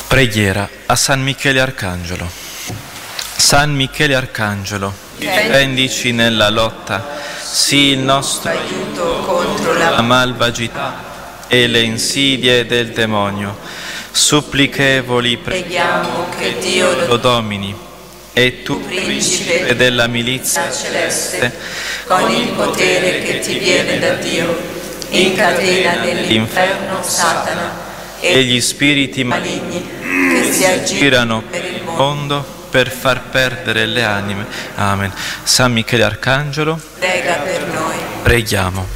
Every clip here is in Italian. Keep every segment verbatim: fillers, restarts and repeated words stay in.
Preghiera a San Michele Arcangelo. San Michele Arcangelo, difendici nella lotta, sii il nostro aiuto contro la malvagità e le insidie del demonio. Supplichevoli preghiamo che Dio lo domini, e tu, principe della milizia celeste, con il potere che ti viene da Dio, incatena nell'inferno Satana e gli spiriti maligni che si aggirano per il mondo per far perdere le anime. Amen. San Michele Arcangelo, prega per noi. Preghiamo.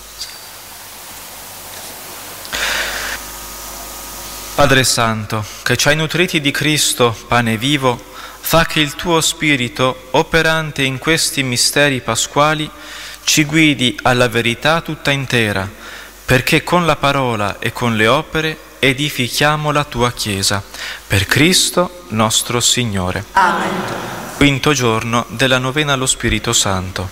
Padre Santo, che ci hai nutriti di Cristo, pane vivo, fa che il tuo Spirito, operante in questi misteri pasquali, ci guidi alla verità tutta intera, perché con la parola e con le opere edifichiamo la tua Chiesa, per Cristo nostro Signore. Amen. Quinto giorno della novena allo Spirito Santo.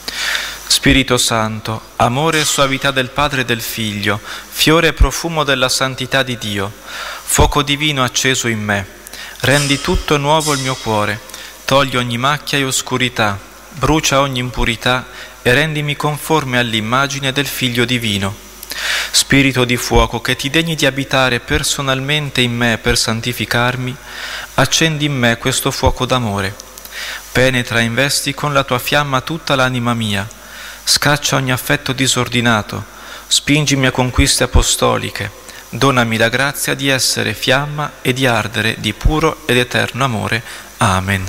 Spirito Santo, amore e suavità del Padre e del Figlio, fiore e profumo della santità di Dio, fuoco divino acceso in me, rendi tutto nuovo il mio cuore, togli ogni macchia e oscurità, brucia ogni impurità e rendimi conforme all'immagine del Figlio divino. Spirito di fuoco, che ti degni di abitare personalmente in me per santificarmi, accendi in me questo fuoco d'amore. Penetra e investi con la tua fiamma tutta l'anima mia, scaccia ogni affetto disordinato, spingimi a conquiste apostoliche, donami la grazia di essere fiamma e di ardere di puro ed eterno amore. Amen.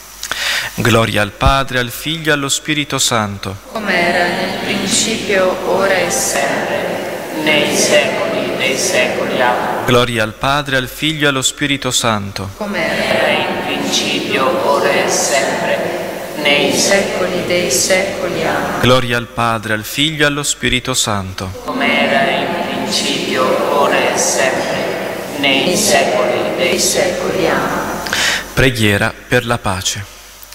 Gloria al Padre, al Figlio e allo Spirito Santo, come era nel principio, ora e sempre, nei secoli dei secoli. Amen. Gloria al Padre, al Figlio e allo Spirito Santo, come era Era in principio, ora e sempre, nei nei secoli, secoli dei secoli. Amen. Gloria al Padre, al Figlio e allo Spirito Santo, come era in principio, ora e sempre, nei secoli Dei dei secoli. Amen. Preghiera per la pace.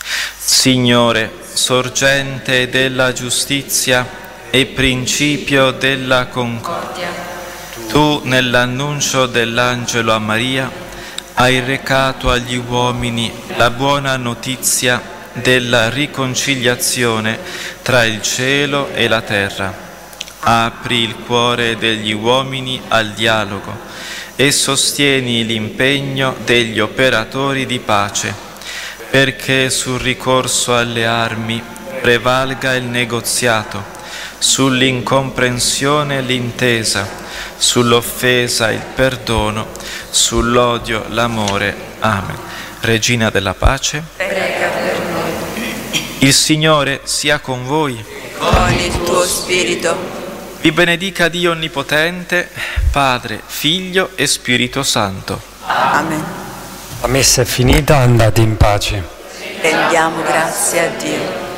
Signore, sorgente della giustizia e principio della concordia, tu nell'annuncio dell'angelo a Maria hai recato agli uomini la buona notizia della riconciliazione tra il cielo e la terra. Apri il cuore degli uomini al dialogo e sostieni l'impegno degli operatori di pace, perché sul ricorso alle armi prevalga il negoziato, sull'incomprensione l'intesa, sull'offesa il perdono, sull'odio l'amore. Amen. Regina della pace, Prega per noi. il Signore sia con voi. Con il tuo spirito. Vi benedica Dio Onnipotente, Padre, Figlio e Spirito Santo. Amen. La messa è finita, andate in pace. Rendiamo grazie a Dio.